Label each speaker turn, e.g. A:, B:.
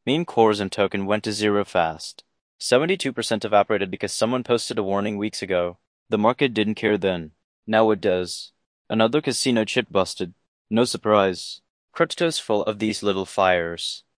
A: Meme cores and token went to zero fast. 72% evaporated because someone posted a warning weeks ago. The market didn't care then. Now it does. Another casino chip busted. No surprise. Crypto's full of these little fires.